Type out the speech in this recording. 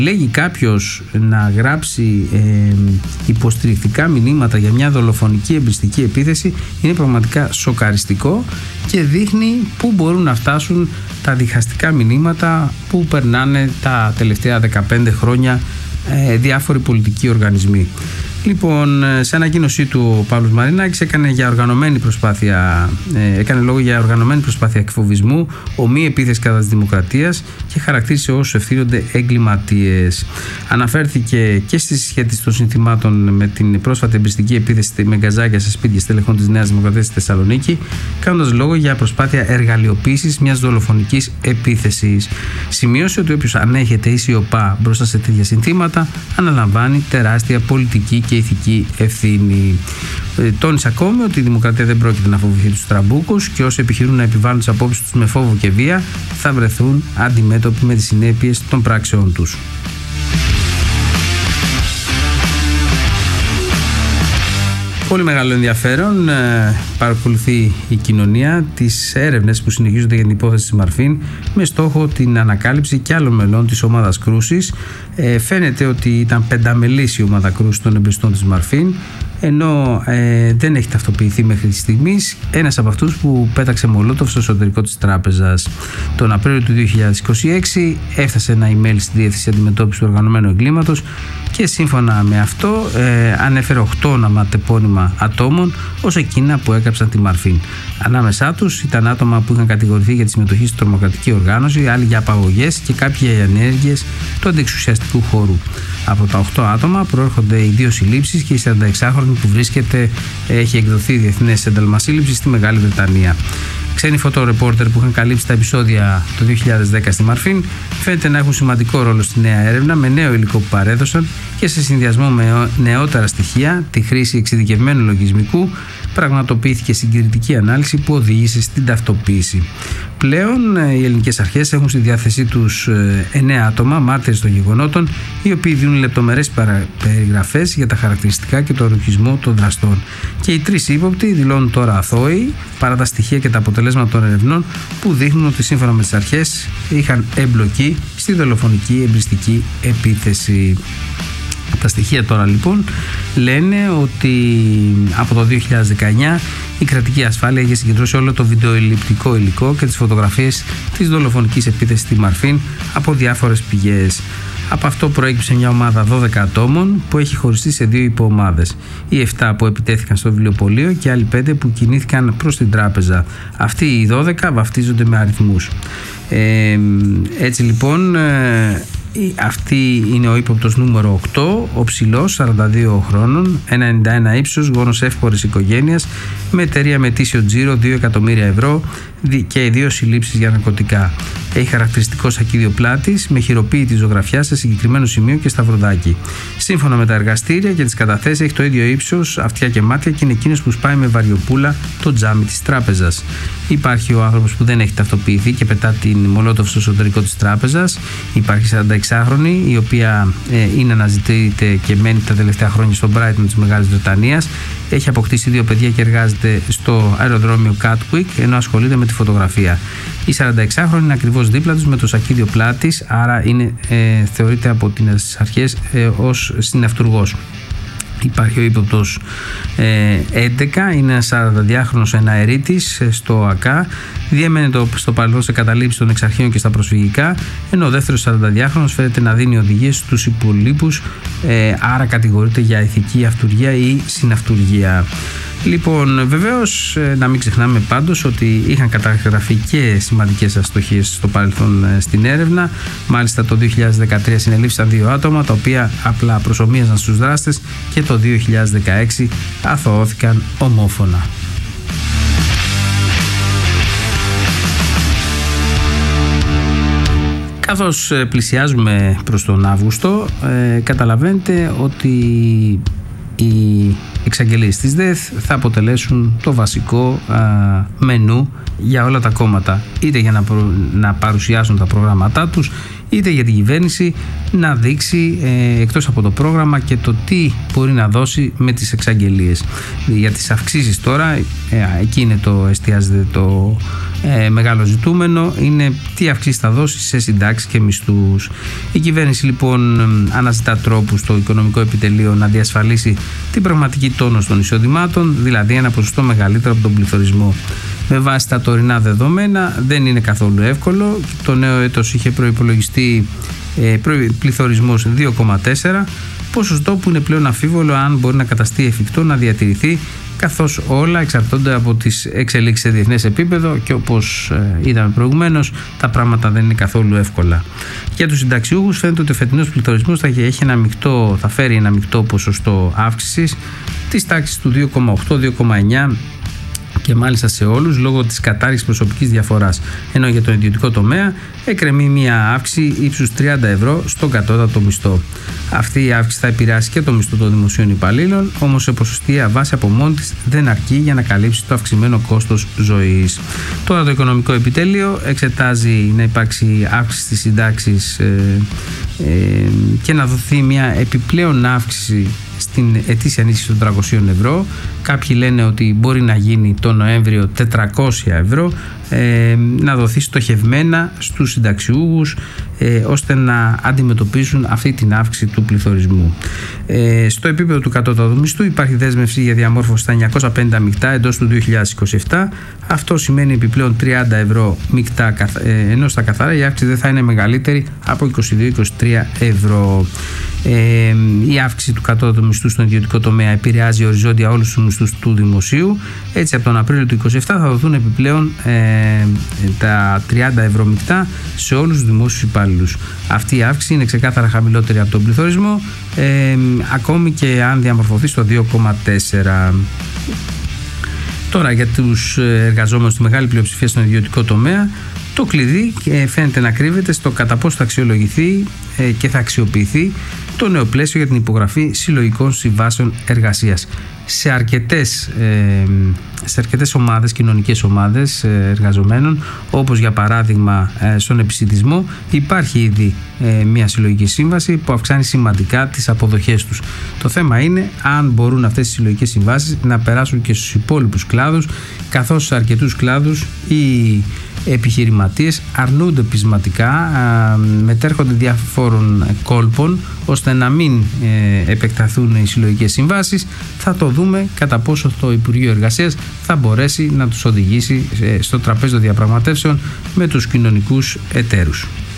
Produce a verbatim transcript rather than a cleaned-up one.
Λέγει κάποιος να γράψει ε, υποστηρικτικά μηνύματα για μια δολοφονική εμπριστική επίθεση είναι πραγματικά σοκαριστικό και δείχνει πού μπορούν να φτάσουν τα διχαστικά μηνύματα που περνάνε τα τελευταία δεκαπέντε χρόνια ε, διάφοροι πολιτικοί οργανισμοί. Λοιπόν, σε ανακοίνωσή του ο Παύλος Μαρινάκης έκανε, για οργανωμένη προσπάθεια, ε, έκανε λόγο για οργανωμένη προσπάθεια εκφοβισμού, ομή επίθεση κατά της δημοκρατίας και χαρακτήρισε όσους ευθύνονται εγκληματίες. Αναφέρθηκε και στη συσχέτιση των συνθημάτων με την πρόσφατη εμπριστική επίθεση με γκαζάκια σε σπίτια στελεχών της Νέας Δημοκρατίας στη Θεσσαλονίκη, κάνοντας λόγο για προσπάθεια εργαλειοποίησης μιας δολοφονικής επίθεσης. Σημείωσε ότι όποιος ανέχεται ή σιωπά μπροστά σε τέτοια συνθήματα αναλαμβάνει τεράστια πολιτική και ηθική ευθύνη. Ε, τόνισε ακόμη ότι η δημοκρατία δεν πρόκειται να φοβηθεί τους τραμπούκους και όσοι επιχειρούν να επιβάλλουν τις απόψεις τους με φόβο και βία θα βρεθούν αντιμέτωποι με τις συνέπειες των πράξεών τους. Πολύ μεγάλο ενδιαφέρον ε, παρακολουθεί η κοινωνία τις έρευνες που συνεχίζονται για την υπόθεση της Μαρφίν με στόχο την ανακάλυψη και άλλων μελών της ομάδας κρούσης. Ε, φαίνεται ότι ήταν πενταμελής η ομάδα κρούσης των εμπριστών της Μαρφίν, ενώ ε, δεν έχει ταυτοποιηθεί μέχρι τη στιγμή ένας από αυτούς που πέταξε μολότοφ στο εσωτερικό της τράπεζας. Τον Απρίλιο του δύο χιλιάδες είκοσι έξι έφτασε ένα email στη Διεύθυνση Αντιμετώπισης του Οργανωμένου Εγκλήματος και σύμφωνα με αυτό ε, ανέφερε οκτώ ονοματεπώνυμα ατόμων ως εκείνα που έκαψαν τη Μαρφίν. Ανάμεσά τους ήταν άτομα που είχαν κατηγορηθεί για τη συμμετοχή στη τρομοκρατική οργάνωση, άλλοι για απαγωγές και κάποιοι για ενέργειες του αντιεξουσιαστικού χώρου. Από τα οκτώ άτομα προέρχονται οι δύο συλλήψεις και η σαρανταεξάχρονη που βρίσκεται, έχει εκδοθεί διεθνές ένταλμα σύλληψης στη Μεγάλη Βρετανία. Ξένοι φωτορεπόρτερ που είχαν καλύψει τα επεισόδια το δύο χιλιάδες δέκα στη Μαρφίν φαίνεται να έχουν σημαντικό ρόλο στη νέα έρευνα με νέο υλικό που παρέδωσαν και σε συνδυασμό με νεότερα στοιχεία, τη χρήση εξειδικευμένου λογισμικού, πραγματοποιήθηκε συγκριτική ανάλυση που οδήγησε στην ταυτοποίηση. Πλέον οι ελληνικές αρχές έχουν στη διάθεσή τους εννέα άτομα μάρτυρες των γεγονότων, οι οποίοι δίνουν λεπτομερές περιγραφές για τα χαρακτηριστικά και το ρουχισμό των δραστών. Και οι τρεις ύποπτοι δηλώνουν τώρα αθώοι παρά τα στοιχεία και τα αποτελέσματα των ερευνών που δείχνουν ότι σύμφωνα με τις αρχές είχαν εμπλοκή στη δολοφονική εμπριστική επίθεση. Τα στοιχεία τώρα λοιπόν λένε ότι από το δύο χιλιάδες δεκαεννιά η κρατική ασφάλεια είχε συγκεντρώσει όλο το βιντεοελλειπτικό υλικό και τις φωτογραφίες της δολοφονικής επίθεσης στη Μαρφίν από διάφορες πηγές. Από αυτό προέκυψε μια ομάδα δώδεκα ατόμων που έχει χωριστεί σε δύο υποομάδες. Οι επτά που επιτέθηκαν στο βιβλιοπωλείο και άλλοι πέντε που κινήθηκαν προς την τράπεζα. Αυτοί οι δώδεκα βαφτίζονται με αριθμούς. Ε, έτσι λοιπόν... Ε, Αυτή είναι ο ύποπτος νούμερο οκτώ, ο ψηλός, σαράντα δύο χρόνων, ένα ενενήντα ένα ύψος, γόνος εύπορης οικογένειας, με εταιρεία με ετήσιο τζίρο δύο εκατομμύρια ευρώ και δύο συλλήψεις για ναρκωτικά. Έχει χαρακτηριστικό σακίδιο πλάτης με χειροποίητη ζωγραφιά σε συγκεκριμένο σημείο και σταυροδάκι. Σύμφωνα με τα εργαστήρια και τις καταθέσεις, έχει το ίδιο ύψος, αυτιά και μάτια και είναι εκείνος που σπάει με βαριοπούλα το τζάμι της τράπεζας. Υπάρχει ο άνθρωπος που δεν έχει ταυτοποιηθεί και πετά την μολότοφ στο εσωτερικό της τράπεζας. Υπάρχει σαρανταεξάχρονη, η οποία ε, είναι αναζητείται και μένει τα τελευταία χρόνια στο Brighton της Μεγάλης Βρετανίας. Έχει αποκτήσει δύο παιδιά και εργάζεται στο αεροδρόμιο Gatwick, ενώ ασχολείται με τη φωτογραφία. Η σαρανταεξάχρονη είναι ακριβώς δίπλα τους με το σακίδιο πλάτης, άρα είναι, ε, θεωρείται από τις αρχές ε, ως συναυτουργός. Υπάρχει ο ύποπτος ε, έντεκα, είναι ένας σαρανταδυάχρονος εναερίτης στο ΑΚΑ, διέμενε το, στο παρελθόν σε καταλήψεις των εξαρχείων και στα προσφυγικά, ενώ ο δεύτερος σαρανταδυάχρονος φαίνεται να δίνει οδηγίες στους υπολείπους, ε, άρα κατηγορείται για ηθική αυτουργία ή συναυτουργία. Λοιπόν, βεβαίως να μην ξεχνάμε πάντως ότι είχαν καταγραφεί και σημαντικές αστοχίες στο παρελθόν στην έρευνα. Μάλιστα το δύο χιλιάδες δεκατρία συνελήφθησαν δύο άτομα τα οποία απλά προσομοίαζαν στους δράστες και το δύο χιλιάδες δεκαέξι αθωώθηκαν ομόφωνα. Καθώς πλησιάζουμε προς τον Αύγουστο, ε, καταλαβαίνετε ότι οι εξαγγελίες της ΔΕΘ θα αποτελέσουν το βασικό α, μενού για όλα τα κόμματα, είτε για να, προ, να παρουσιάσουν τα προγράμματά τους, είτε για την κυβέρνηση να δείξει ε, εκτός από το πρόγραμμα και το τι μπορεί να δώσει με τις εξαγγελίες. Για τις αυξήσεις τώρα, ε, εκεί είναι το εστιάζεται το ε, μεγάλο ζητούμενο είναι τι αυξήσεις θα δώσει σε συντάξεις και μισθούς. Η κυβέρνηση λοιπόν αναζητά τρόπους στο οικονομικό επιτελείο να διασφαλίσει την πραγματική τόνωση των εισοδημάτων, δηλαδή ένα ποσοστό μεγαλύτερο από τον πληθωρισμό. Με βάση τα τωρινά δεδομένα δεν είναι καθόλου εύκολο. Το νέο έτος είχε προϋπολογιστεί ε, πληθωρισμός δύο κόμμα τέσσερα, ποσοστό που είναι πλέον αμφίβολο αν μπορεί να καταστεί εφικτό να διατηρηθεί, καθώς όλα εξαρτώνται από τις εξελίξεις σε διεθνές επίπεδο και όπως ε, είδαμε προηγουμένως, τα πράγματα δεν είναι καθόλου εύκολα. Για τους συνταξιούχους φαίνεται ότι ο φετινός πληθωρισμός θα, έχει ένα μεικτό, θα φέρει ένα μεικτό ποσοστό αύξησης της τάξης του δύο κόμμα οκτώ με δύο κόμμα εννιά και μάλιστα σε όλους λόγω της κατάργησης προσωπικής διαφοράς, ενώ για τον ιδιωτικό τομέα εκκρεμεί μια αύξηση ύψους τριάντα ευρώ στον κατώτατο μισθό. Αυτή η αύξηση θα επηρεάσει και το μισθό των δημοσίων υπαλλήλων, όμως σε ποσοστιαία βάση από μόνη της δεν αρκεί για να καλύψει το αυξημένο κόστος ζωής. Τώρα το Οικονομικό Επιτέλειο εξετάζει να υπάρξει αύξηση στις συντάξεις ε, ε, και να δοθεί μια επιπλέον αύξηση στην ετήσια ενίσχυση των τριακόσια ευρώ. Κάποιοι λένε ότι μπορεί να γίνει το Νοέμβριο τετρακόσια ευρώ, ε, να δοθεί στοχευμένα στους συνταξιούχους ε, ώστε να αντιμετωπίσουν αυτή την αύξηση του πληθωρισμού. Ε, στο επίπεδο του κατώτατου μισθού υπάρχει δέσμευση για διαμόρφωση στα εννιακόσια πενήντα μεικτά εντός του δύο χιλιάδες είκοσι επτά. Αυτό σημαίνει επιπλέον τριάντα ευρώ μεικτά, ε, ενώ στα καθαρά η αύξηση δεν θα είναι μεγαλύτερη από είκοσι δύο με είκοσι τρία ευρώ. Ε, η αύξηση του κατώτατου μισθού στον ιδιωτικό τομέα επηρεάζει οριζόντια όλους τους μισθούς του δημοσίου. Έτσι, από τον Απρίλιο του είκοσι επτά θα δοθούν επιπλέον ε, τα τριάντα ευρώ μεικτά σε όλους τους δημόσιους υπάλληλους. Αυτή η αύξηση είναι ξεκάθαρα χαμηλότερη από τον πληθωρισμό, ε, ακόμη και αν διαμορφωθεί στο δύο κόμμα τέσσερα. Τώρα, για τους εργαζόμενους στη μεγάλη πλειοψηφία στον ιδιωτικό τομέα, το κλειδί φαίνεται να κρύβεται στο κατά πόσο θα αξιολογηθεί και θα αξιοποιηθεί το νέο πλαίσιο για την υπογραφή συλλογικών συμβάσεων εργασίας. Σε αρκετές, σε αρκετές ομάδες, κοινωνικές ομάδες εργαζομένων, όπως για παράδειγμα στον επισιτισμό, υπάρχει ήδη μια συλλογική σύμβαση που αυξάνει σημαντικά τις αποδοχές τους. Το θέμα είναι αν μπορούν αυτές οι συλλογικές συμβάσεις να περάσουν και στους υπόλοιπους κλάδους, καθώς σε αρκετούς κλάδους οι επιχειρηματίες αρνούνται πεισματικά, μετέρχονται διαφόρων κόλπων ώστε να μην επεκταθούν οι συλλογικές συμβάσεις. Θα το δούμε κατά πόσο το Υπουργείο Εργασίας θα μπορέσει να τους οδηγήσει στο τραπέζι των διαπραγματεύσεων με τους κοινωνικούς εταίρους.